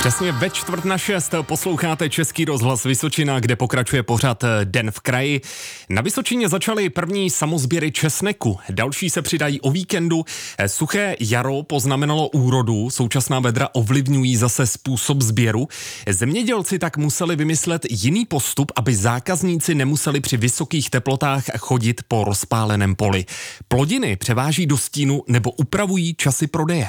Přesně ve 5:45 posloucháte Český rozhlas Vysočina, kde pokračuje pořad Den v kraji. Na Vysočině začaly první samosběry česneku. Další se přidají o víkendu. Suché jaro poznamenalo úrodu, současná vedra ovlivňují zase způsob sběru. Zemědělci tak museli vymyslet jiný postup, aby zákazníci nemuseli při vysokých teplotách chodit po rozpáleném poli. Plodiny převáží do stínu nebo upravují časy prodeje.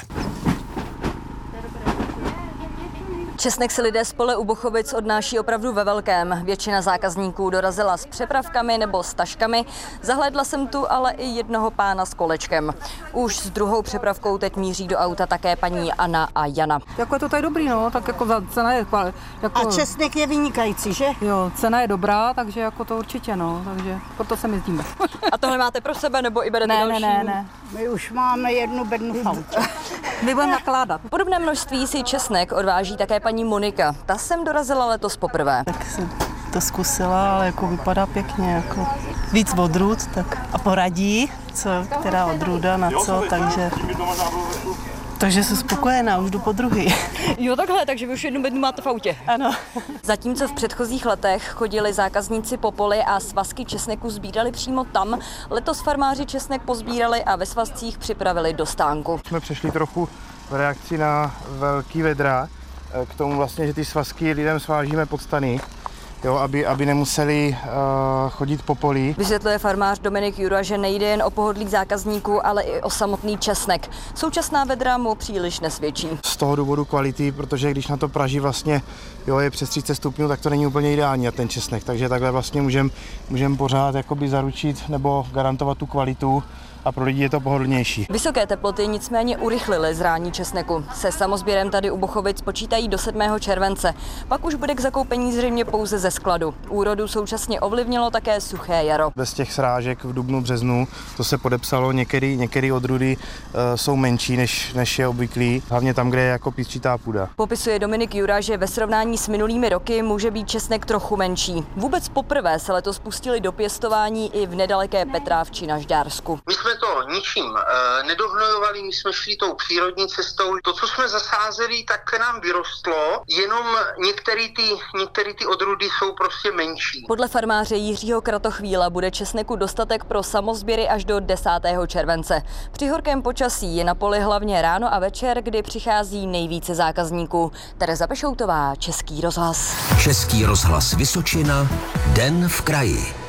Česnek si lidé z pole u Bochovic odnáší opravdu ve velkém. Většina zákazníků dorazila s přepravkami nebo s taškami. Zahlédla jsem tu ale i jednoho pána s kolečkem. Už s druhou přepravkou teď míří do auta také paní Anna a Jana. Jako je to tady dobrý, no, tak jako cena je... Jako, a česnek je vynikající, že? Jo, cena je dobrá, takže jako to určitě, no, takže proto se jezdíme. A tohle máte pro sebe, nebo i berete další? Ne. My už máme jednu bednu v autě. My budeme nakládat. Podobné množství si česnek odváží také paní Monika. Ta sem dorazila letos poprvé. Tak jsem to zkusila, ale jako vypadá pěkně, jako víc odrůd, tak a poradí, co, která odrůda na co, takže jsem spokojená, už jdu po druhý. Jo, takhle, takže vy už jednu bednu máte v autě. Ano. Zatímco v předchozích letech chodili zákazníci po poli a svazky česneku sbírali přímo tam, letos farmáři česnek pozbírali a ve svazcích připravili do stánku. Jsme přešli trochu v reakci na velký vedra, k tomu vlastně, že ty svazky lidem svážíme pod stany, jo, aby nemuseli chodit po poli. Vysvětluje farmář Dominik Jura, že nejde jen o pohodlí zákazníků, ale i o samotný česnek. Současná vedra mu příliš nesvědčí. Z toho důvodu kvality, protože když na to praží vlastně je přes 30 stupňů, tak to není úplně ideální na ten česnek. Takže takhle vlastně můžeme pořád jakoby zaručit nebo garantovat tu kvalitu a pro lidi je to pohodlnější. Vysoké teploty nicméně urychlily zrání česneku. Se samosběrem tady u Bochovic počítají do 7. července. Pak už bude k zakoupení zřejmě pouze ze skladu. Úrodu současně ovlivnilo také suché jaro. Bez těch srážek v dubnu, březnu, to se podepsalo, některé odrůdy jsou menší než je obvyklý, hlavně tam, kde je jako písčitá půda. Popisuje Dominik Jura, že ve srovnání s minulými roky může být česnek trochu menší. Vůbec poprvé se letos pustili do pěstování i v nedaleké Petrávči na Žďársku. My jsme to ničím nedohnojovali, my jsme šli tou přírodní cestou. To, co jsme zasázeli, tak nám vyrostlo, jenom některé ty odrůdy jsou prostě menší. Podle farmáře Jiřího Kratochvíla bude česneku dostatek pro samosběry až do 10. července. Při horkém počasí je na poli hlavně ráno a večer, kdy přichází nejvíce zákazníků. Tereza Pešoutová, Český rozhlas. Český rozhlas Vysočina, Den v kraji.